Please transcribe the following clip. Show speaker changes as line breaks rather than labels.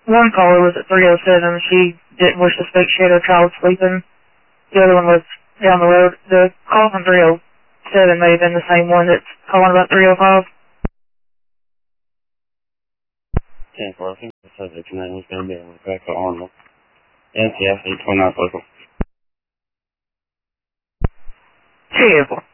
One caller was at 307. She didn't wish to speak. She had her child sleeping. The other one was down the road. The call from 307 may have been the same one that's calling about 305.
10-4, I think the subject name was going to be Rebecca Arnold. NCF 829 local.
304.